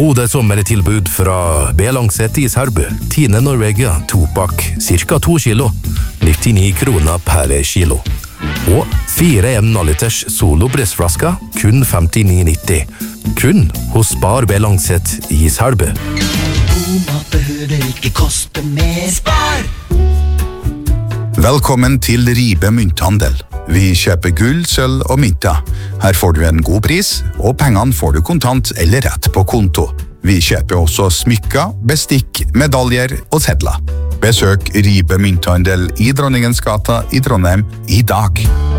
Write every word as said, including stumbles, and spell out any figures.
Og det sommertilbud fra B. Langset Isherbe, Tine Norvegia, topak, cirka to kilo, nittini kroner per kilo. Og fire en-liters solo brissflasker, kun femtini nitti. Kun hos Spar B. Langset Isherbe. God mat behøver ikke koste mer. Spar! Velkommen til Ribe Mynthandel. Vi kjøper gull, sølv og mynter. Her får du en god pris, og pengene får du kontant eller rett på konto. Vi kjøper også smykker, bestikk, medaljer og sedler. Besøk Ribe Mynthandel i Dronningens gata i Trondheim i dag.